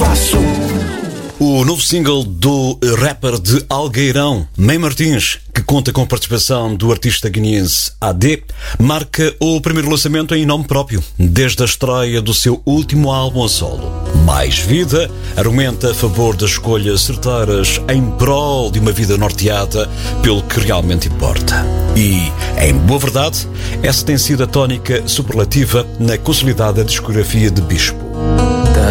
faço. O novo single do rapper de Algueirão, Mem Martins, que conta com a participação do artista guineense AD, marca o primeiro lançamento em nome próprio, desde a estreia do seu último álbum a solo. Mais Vida argumenta a favor das escolhas certeiras em prol de uma vida norteada pelo que realmente importa. E, em boa verdade, essa tem sido a tónica superlativa na consolidada discografia de Bispo.